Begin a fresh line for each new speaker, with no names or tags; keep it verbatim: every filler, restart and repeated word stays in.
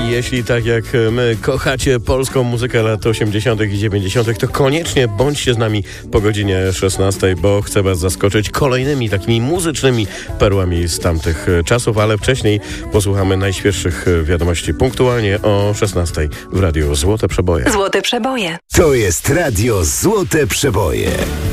jeśli tak jak my kochacie polską muzykę lat osiemdziesiątych i dziewięćdziesiątych, to koniecznie bądźcie z nami po godzinie szesnastej, bo chcę was zaskoczyć kolejnymi takimi muzycznymi perłami z tamtych czasów, ale wcześniej posłuchamy najświeższych wiadomości punktualnie o szesnastej w Radiu Złote Przeboje.
Złote Przeboje.
To jest Radio Złote Przeboje.